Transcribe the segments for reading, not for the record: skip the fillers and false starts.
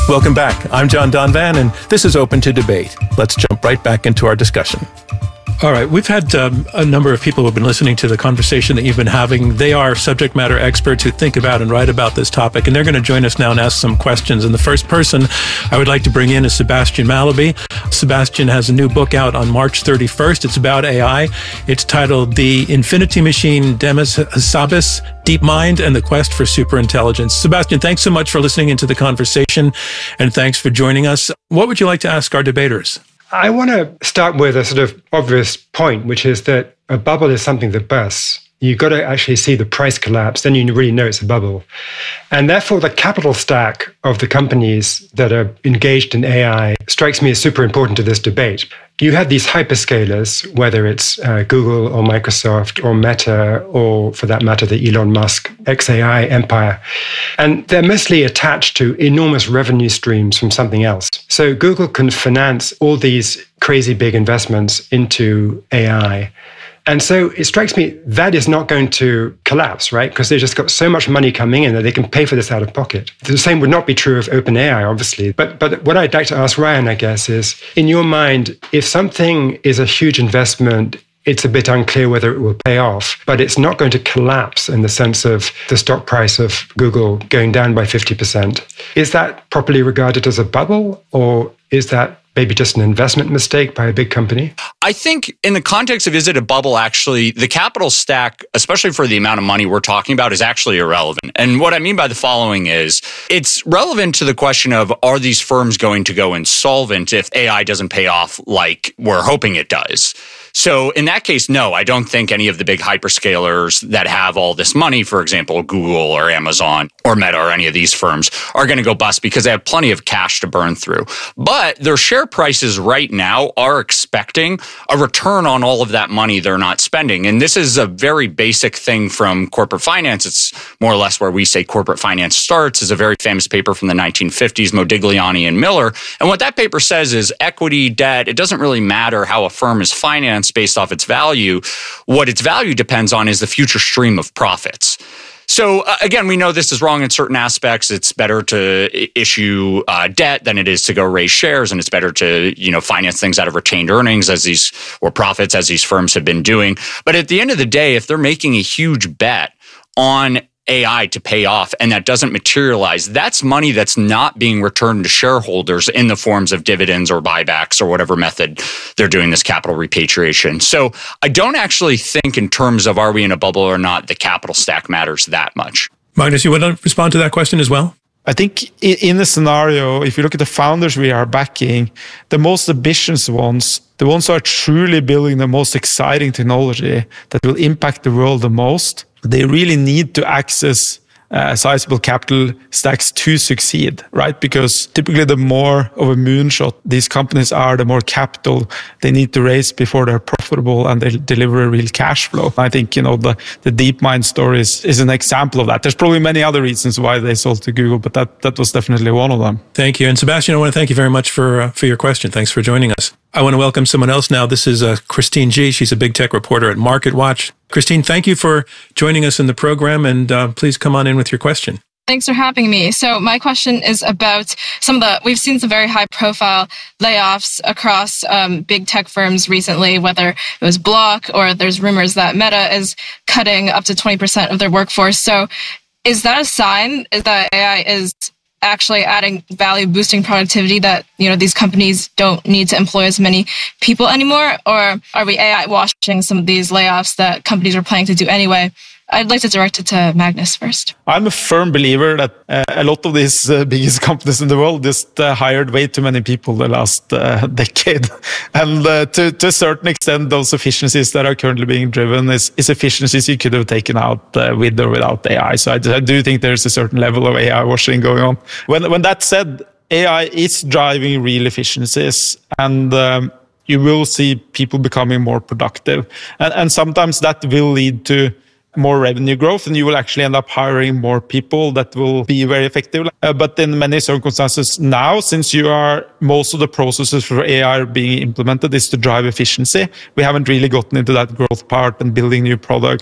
Welcome back. I'm John Donvan, and this is Open to Debate. Let's jump right back into our discussion. All right. We've had a number of people who have been listening to the conversation that you've been having. They are subject matter experts who think about and write about this topic, and they're going to join us now and ask some questions. And the first person I would like to bring in is Sebastian Mallaby. Sebastian has a new book out on March 31st. It's about AI. It's titled The Infinity Machine Demis Hassabis, DeepMind, and the Quest for Superintelligence. Sebastian, thanks so much for listening into the conversation, and thanks for joining us. What would you like to ask our debaters? I want to start with a sort of obvious point, which is that a bubble is something that bursts. You've got to actually see the price collapse, then you really know it's a bubble. And therefore, the capital stack of the companies that are engaged in AI strikes me as super important to this debate. You have these hyperscalers, whether it's Google or Microsoft or Meta, or for that matter, the Elon Musk XAI empire. And they're mostly attached to enormous revenue streams from something else. So Google can finance all these crazy big investments into AI. And so it strikes me that is not going to collapse, right? Because they've just got so much money coming in that they can pay for this out of pocket. The same would not be true of OpenAI, obviously. But what I'd like to ask Ryan, I guess, is, in your mind, if something is a huge investment, it's a bit unclear whether it will pay off, but it's not going to collapse in the sense of the stock price of Google going down by 50%. Is that properly regarded as a bubble, or is that maybe just an investment mistake by a big company? I think in the context of is it a bubble, actually, the capital stack, especially for the amount of money we're talking about, is actually irrelevant. And what I mean by the following is it's relevant to the question of, are these firms going to go insolvent if AI doesn't pay off like we're hoping it does? So in that case, no, I don't think any of the big hyperscalers that have all this money, for example, Google or Amazon or Meta or any of these firms, are going to go bust because they have plenty of cash to burn through. But their share prices right now are expecting a return on all of that money they're not spending. And this is a very basic thing from corporate finance. It's more or less where we say corporate finance starts. Is a very famous paper from the 1950s, Modigliani and Miller. And what that paper says is equity, debt, it doesn't really matter how a firm is financed based off its value. What its value depends on is the future stream of profits. So again, we know this is wrong in certain aspects. It's better to issue debt than it is to go raise shares, and it's better to finance things out of retained earnings or profits as these firms have been doing. But at the end of the day, if they're making a huge bet on AI to pay off and that doesn't materialize, that's money that's not being returned to shareholders in the forms of dividends or buybacks or whatever method they're doing this capital repatriation. So I don't actually think in terms of are we in a bubble or not, the capital stack matters that much. Magnus, you want to respond to that question as well? I think in the scenario, if you look at the founders we are backing, the most ambitious ones, the ones who are truly building the most exciting technology that will impact the world the most, they really need to access sizable capital stacks to succeed, right? Because typically the more of a moonshot these companies are, the more capital they need to raise before they're profitable and they deliver a real cash flow. I think, the DeepMind story is an example of that. There's probably many other reasons why they sold to Google, but that was definitely one of them. Thank you. And Sebastian, I want to thank you very much for your question. Thanks for joining us. I want to welcome someone else now. This is Christine G. She's a big tech reporter at MarketWatch. Christine, thank you for joining us in the program, and please come on in with your question. Thanks for having me. So my question is about we've seen some very high profile layoffs across big tech firms recently, whether it was Block or there's rumors that Meta is cutting up to 20% of their workforce. So is that a sign that AI is actually adding value, boosting productivity, that these companies don't need to employ as many people anymore? Or are we AI washing some of these layoffs that companies are planning to do anyway? I'd like to direct it to Magnus first. I'm a firm believer that a lot of these biggest companies in the world just hired way too many people the last decade. And to a certain extent, those efficiencies that are currently being driven is efficiencies you could have taken out with or without AI. So I do think there's a certain level of AI washing going on. When that said, AI is driving real efficiencies, and you will see people becoming more productive. And sometimes that will lead to more revenue growth, and you will actually end up hiring more people that will be very effective. But in many circumstances now, since most of the processes for AI are being implemented is to drive efficiency, we haven't really gotten into that growth part and building new products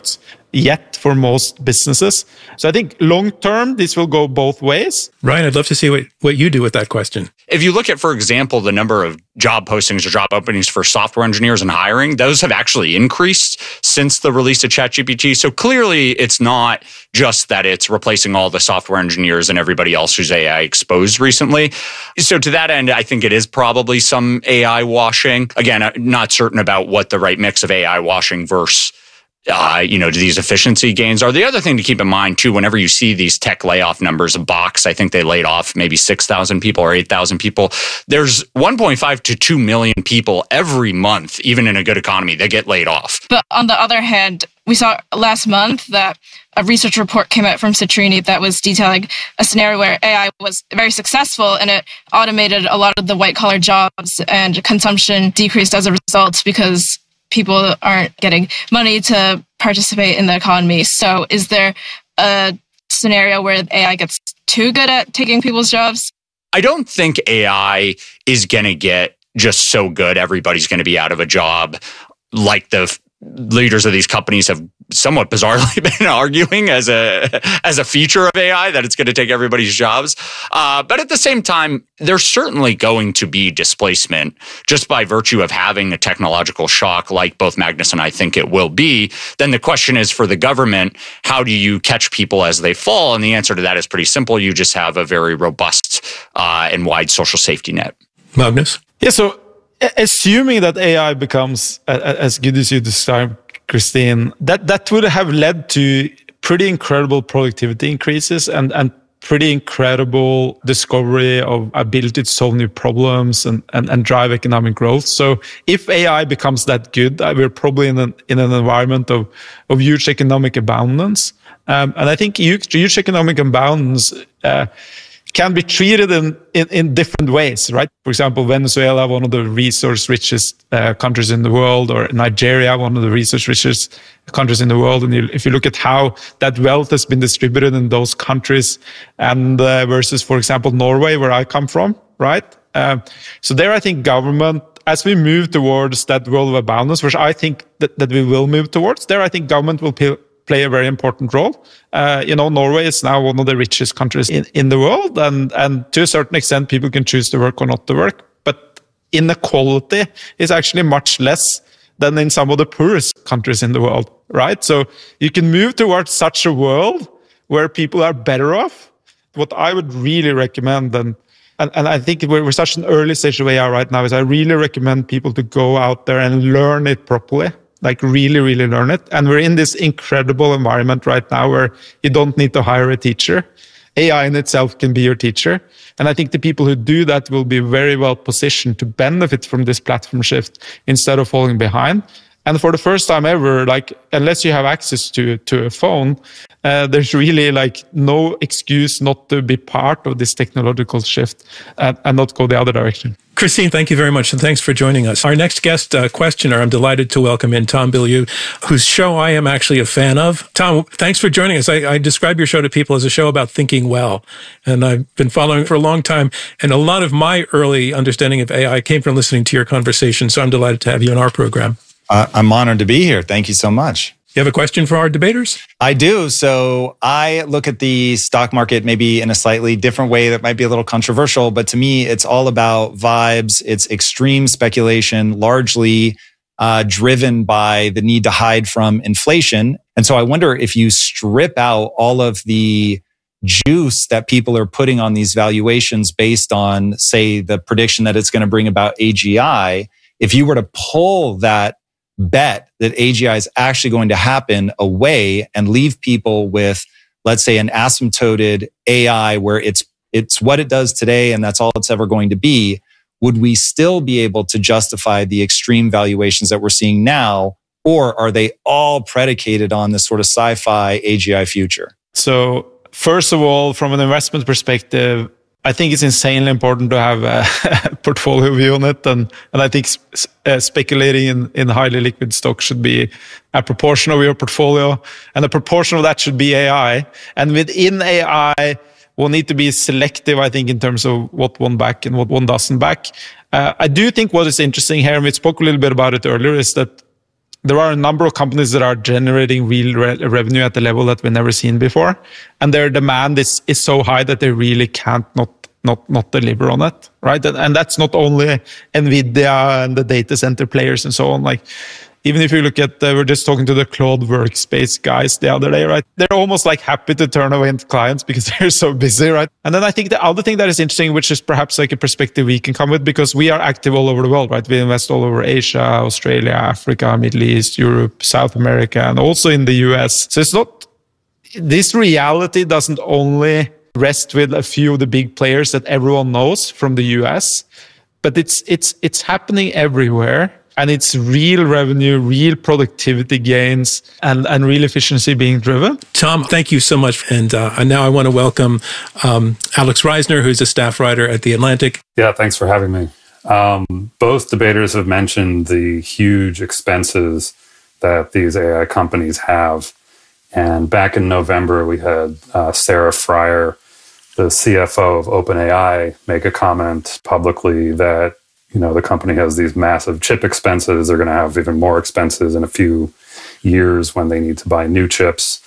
yet for most businesses. So I think long term, this will go both ways. Ryan, I'd love to see what you do with that question. If you look at, for example, the number of job postings or job openings for software engineers and hiring, those have actually increased since the release of ChatGPT. So clearly, it's not just that it's replacing all the software engineers and everybody else who's AI exposed recently. So to that end, I think it is probably some AI washing. Again, I'm not certain about what the right mix of AI washing versus these efficiency gains are. The other thing to keep in mind too, whenever you see these tech layoff numbers, Box, I think they laid off maybe 6,000 people or 8,000 people. There's 1.5 to 2 million people every month, even in a good economy, that get laid off. But on the other hand, we saw last month that a research report came out from Citrini that was detailing a scenario where AI was very successful and it automated a lot of the white-collar jobs, and consumption decreased as a result because people aren't getting money to participate in the economy. So is there a scenario where AI gets too good at taking people's jobs? I don't think AI is going to get just so good everybody's going to be out of a job like the leaders of these companies have somewhat bizarrely been arguing as a feature of AI, that it's going to take everybody's jobs. But at the same time, there's certainly going to be displacement just by virtue of having a technological shock like both Magnus and I think it will be. Then the question is, for the government, how do you catch people as they fall? And the answer to that is pretty simple. You just have a very robust and wide social safety net. Magnus? Yeah, so assuming that AI becomes as good as you described, Christine, that would have led to pretty incredible productivity increases and pretty incredible discovery of ability to solve new problems and drive economic growth. So if AI becomes that good, we're probably in an environment of huge economic abundance. And I think huge economic abundance can be treated in different ways, right? For example, Venezuela, one of the resource richest countries in the world, or Nigeria, one of the resource richest countries in the world. And if you look at how that wealth has been distributed in those countries and versus, for example, Norway, where I come from, right? So there, I think government, as we move towards that world of abundance, which I think that we will move towards, there I think government will play a very important role. Norway is now one of the richest countries in the world, and to a certain extent, people can choose to work or not to work. But inequality is actually much less than in some of the poorest countries in the world, right? So you can move towards such a world where people are better off. What I would really recommend, and I think we're such an early stage of AI right now, is I really recommend people to go out there and learn it properly. Like really, really learn it. And we're in this incredible environment right now where you don't need to hire a teacher. AI in itself can be your teacher. And I think the people who do that will be very well positioned to benefit from this platform shift instead of falling behind. And for the first time ever, unless you have access to a phone, there's really no excuse not to be part of this technological shift and not go the other direction. Christine, thank you very much, and thanks for joining us. Our next guest questioner, I'm delighted to welcome in Tom Bilyeu, whose show I am actually a fan of. Tom, thanks for joining us. I describe your show to people as a show about thinking well, and I've been following for a long time, and a lot of my early understanding of AI came from listening to your conversation, so I'm delighted to have you on our program. I'm honored to be here. Thank you so much. You have a question for our debaters? I do. So I look at the stock market maybe in a slightly different way that might be a little controversial, but to me, it's all about vibes. It's extreme speculation, largely driven by the need to hide from inflation. And so I wonder if you strip out all of the juice that people are putting on these valuations based on, say, the prediction that it's going to bring about AGI, if you were to pull that bet that AGI is actually going to happen away and leave people with, let's say, an asymptoted AI where it's what it does today and that's all it's ever going to be, would we still be able to justify the extreme valuations that we're seeing now, or are they all predicated on this sort of sci-fi AGI future? So first of all, from an investment perspective, I think it's insanely important to have a portfolio view on it. And I think speculating in highly liquid stocks should be a proportion of your portfolio. And a proportion of that should be AI. And within AI, we'll need to be selective, I think, in terms of what one back and what one doesn't back. I do think what is interesting here, and we spoke a little bit about it earlier, is that there are a number of companies that are generating real revenue at the level that we've never seen before, and their demand is so high that they really can't not deliver on it, right? And that's not only NVIDIA and the data center players and so on. Like, even if you look at, we're just talking to the Claude Workspace guys the other day, right? They're almost like happy to turn away clients because they're so busy, right? And then I think the other thing that is interesting, which is perhaps like a perspective we can come with, because we are active all over the world, right? We invest all over Asia, Australia, Africa, Middle East, Europe, South America, and also in the US. So it's not, this reality doesn't only rest with a few of the big players that everyone knows from the US, but it's happening everywhere. And it's real revenue, real productivity gains, and real efficiency being driven. Tom, thank you so much. And now I want to welcome Alex Reisner, who's a staff writer at The Atlantic. Yeah, thanks for having me. Both debaters have mentioned the huge expenses that these AI companies have. And back in November, we had Sarah Friar, the CFO of OpenAI, make a comment publicly that the company has these massive chip expenses. They're going to have even more expenses in a few years when they need to buy new chips.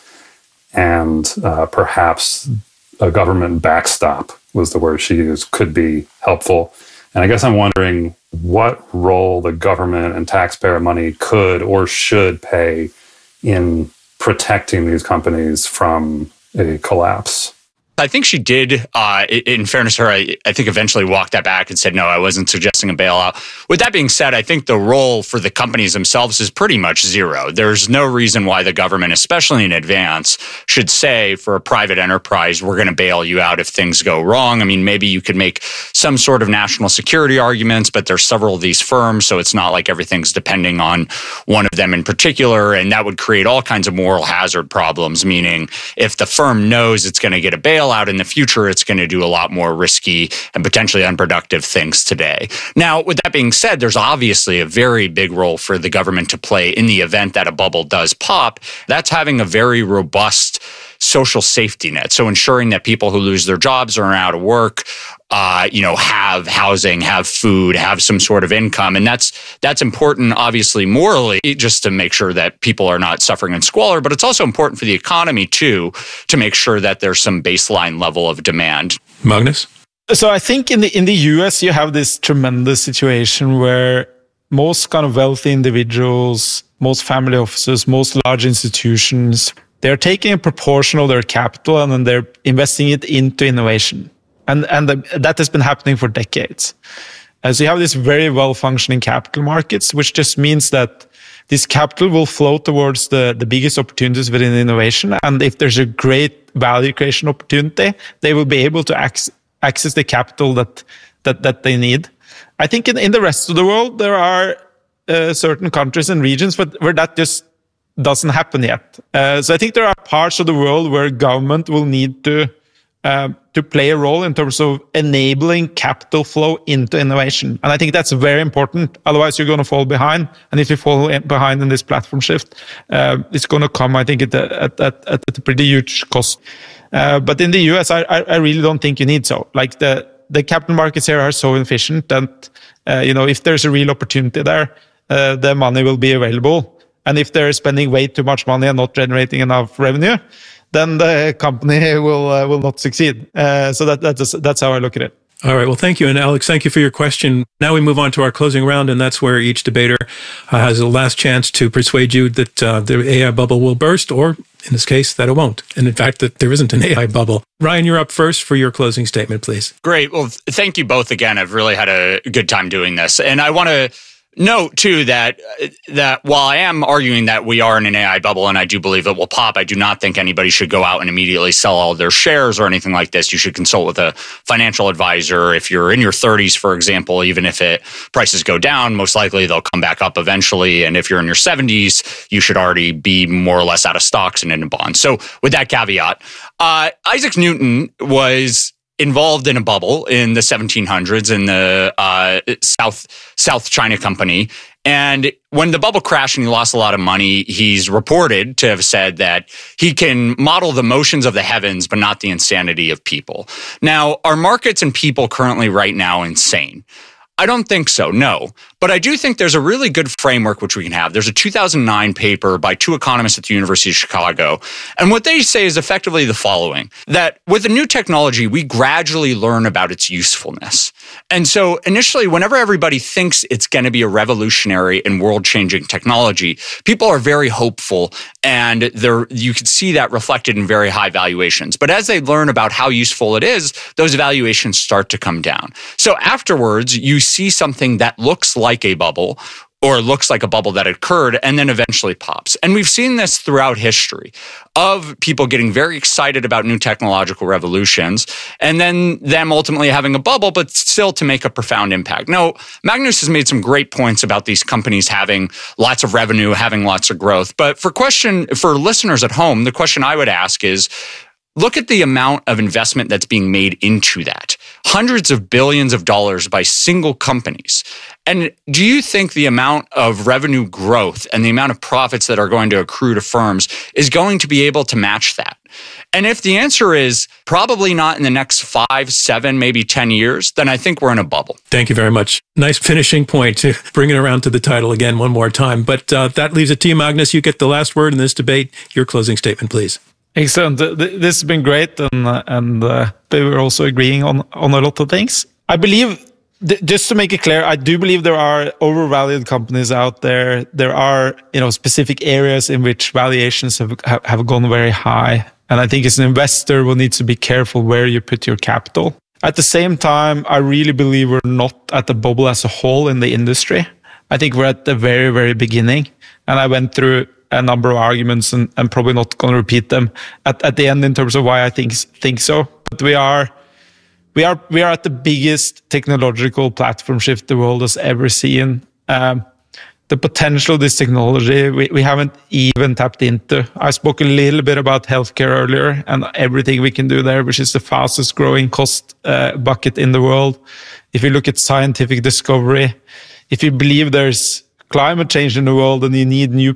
And perhaps a government backstop was the word she used, could be helpful. And I guess I'm wondering what role the government and taxpayer money could or should play in protecting these companies from a collapse. I think she did, in fairness to her, I think eventually walked that back and said, no, I wasn't suggesting a bailout. With that being said, I think the role for the companies themselves is pretty much zero. There's no reason why the government, especially in advance, should say for a private enterprise, we're going to bail you out if things go wrong. I mean, maybe you could make some sort of national security arguments, but there's several of these firms, so it's not like everything's depending on one of them in particular, and that would create all kinds of moral hazard problems, meaning if the firm knows it's going to get a bailout in the future, it's going to do a lot more risky and potentially unproductive things today. Now, with that being said, there's obviously a very big role for the government to play in the event that a bubble does pop. That's having a very robust social safety net. So ensuring that people who lose their jobs or are out of work, have housing, have food, have some sort of income. And that's important, obviously, morally, just to make sure that people are not suffering in squalor. But it's also important for the economy, too, to make sure that there's some baseline level of demand. Magnus? So I think in the US, you have this tremendous situation where most kind of wealthy individuals, most family offices, most large institutions, they're taking a proportion of their capital and then they're investing it into innovation. And that has been happening for decades. So you have this very well-functioning capital markets, which just means that this capital will flow towards the biggest opportunities within innovation. And if there's a great value creation opportunity, they will be able to access the capital that they need. I think in the rest of the world, there are certain countries and regions where that just doesn't happen yet. So I think there are parts of the world where government will need to play a role in terms of enabling capital flow into innovation. And I think that's very important. Otherwise, you're going to fall behind. And if you fall behind in this platform shift, it's going to come, I think, at a pretty huge cost. But in the US, I really don't think you need so. Like the capital markets here are so efficient that, if there's a real opportunity there, the money will be available. And if they're spending way too much money and not generating enough revenue, then the company will not succeed. So that's how I look at it. All right. Well, thank you. And Alex, thank you for your question. Now we move on to our closing round, and that's where each debater has a last chance to persuade you that the AI bubble will burst, or in this case, that it won't. And in fact, that there isn't an AI bubble. Ryan, you're up first for your closing statement, please. Great. Well, thank you both again. I've really had a good time doing this. And I want to note, too, that while I am arguing that we are in an AI bubble and I do believe it will pop, I do not think anybody should go out and immediately sell all their shares or anything like this. You should consult with a financial advisor. If you're in your 30s, for example, even if prices go down, most likely they'll come back up eventually. And if you're in your 70s, you should already be more or less out of stocks and in bonds. So with that caveat, Isaac Newton was involved in a bubble in the 1700s in the South China Company. And when the bubble crashed and he lost a lot of money, he's reported to have said that he can model the motions of the heavens, but not the insanity of people. Now, are markets and people currently right now insane? I don't think so, no. But I do think there's a really good framework which we can have. There's a 2009 paper by two economists at the University of Chicago. And what they say is effectively the following, that with a new technology, we gradually learn about its usefulness. And so initially, whenever everybody thinks it's going to be a revolutionary and world-changing technology, people are very hopeful, and you can see that reflected in very high valuations. But as they learn about how useful it is, those valuations start to come down. So afterwards, you see something that looks like a bubble, or looks like a bubble that occurred, and then eventually pops. And we've seen this throughout history of people getting very excited about new technological revolutions, and then them ultimately having a bubble, but still to make a profound impact. Now, Magnus has made some great points about these companies having lots of revenue, having lots of growth. But for listeners at home, the question I would ask is, look at the amount of investment that's being made into that. Hundreds of billions of dollars by single companies. And do you think the amount of revenue growth and the amount of profits that are going to accrue to firms is going to be able to match that? And if the answer is probably not in the next 5, 7, maybe 10 years, then I think we're in a bubble. Thank you very much. Nice finishing point to bring it around to the title again one more time. But that leaves it to you, Magnus. You get the last word in this debate. Your closing statement, please. Excellent. This has been great, and we were also agreeing on a lot of things. I believe, just to make it clear, I do believe there are overvalued companies out there. There are, specific areas in which valuations have gone very high, and I think as an investor, one needs to be careful where you put your capital. At the same time, I really believe we're not at the bubble as a whole in the industry. I think we're at the very, very beginning, and I went through a number of arguments and probably not going to repeat them at the end in terms of why I think so. But we are at the biggest technological platform shift the world has ever seen. The potential of this technology, we haven't even tapped into. I spoke a little bit about healthcare earlier and everything we can do there, which is the fastest growing cost bucket in the world. If you look at scientific discovery, if you believe there's climate change in the world and you need new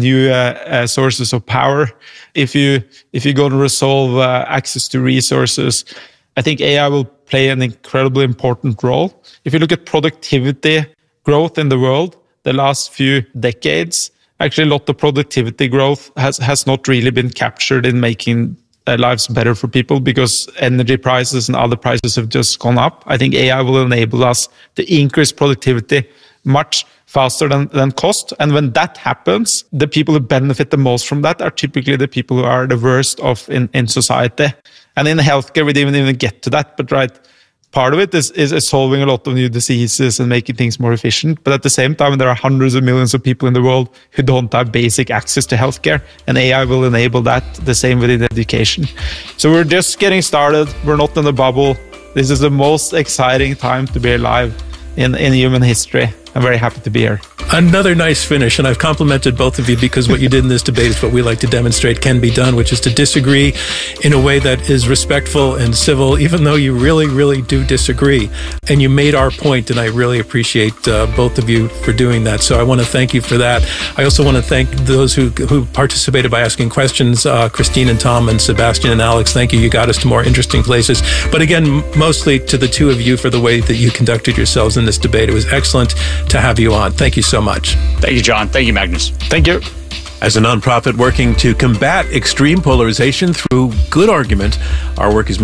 sources of power, if you're going to resolve access to resources, I think AI will play an incredibly important role. If you look at productivity growth in the world, the last few decades, actually a lot of productivity growth has not really been captured in making lives better for people because energy prices and other prices have just gone up. I think AI will enable us to increase productivity much faster than cost. And when that happens, the people who benefit the most from that are typically the people who are the worst off in society. And in healthcare, we didn't even get to that. But part of it is solving a lot of new diseases and making things more efficient. But at the same time, there are hundreds of millions of people in the world who don't have basic access to healthcare. And AI will enable that, the same within education. So we're just getting started. We're not in the bubble. This is the most exciting time to be alive in human history. I'm very happy to be here. Another nice finish, and I've complimented both of you because what you did in this debate is what we like to demonstrate can be done, which is to disagree in a way that is respectful and civil, even though you really, really do disagree. And you made our point, and I really appreciate both of you for doing that. So I want to thank you for that. I also want to thank those who participated by asking questions, Christine and Tom and Sebastian and Alex. Thank you. You got us to more interesting places. But again, mostly to the two of you for the way that you conducted yourselves in this debate. It was excellent to have you on. Thank you so much. Thank you, John. Thank you, Magnus. Thank you. As a nonprofit working to combat extreme polarization through good argument, our work is